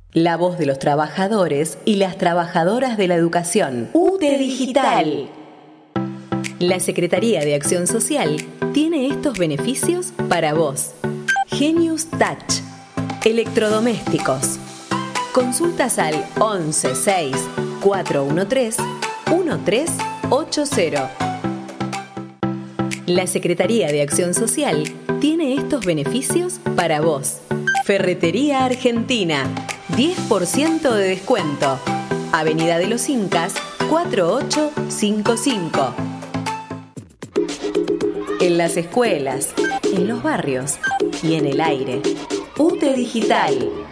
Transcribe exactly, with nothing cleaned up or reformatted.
La voz de los trabajadores y las trabajadoras de la educación. U T E Digital. La Secretaría de Acción Social tiene estos beneficios para vos. Genius Touch. Electrodomésticos. Consultas al once seis cuatro uno tres uno tres ocho cero. La Secretaría de Acción Social tiene estos beneficios para vos. Ferretería Argentina. diez por ciento de descuento. Avenida de los Incas, cuatro ocho cinco cinco. En las escuelas, en los barrios y en el aire. U T E Digital.